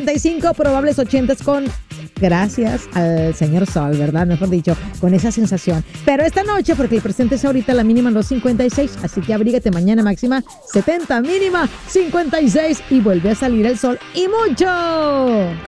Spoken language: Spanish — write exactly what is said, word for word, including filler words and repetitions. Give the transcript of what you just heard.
setenta y cinco, probables ochenta con gracias al señor Sol, ¿verdad? Mejor dicho, con esa sensación. Pero esta noche, porque el presente es ahorita, la mínima en los cincuenta y seis, así que abrígate, mañana máxima setenta, mínima cincuenta y seis y vuelve a salir el sol y mucho.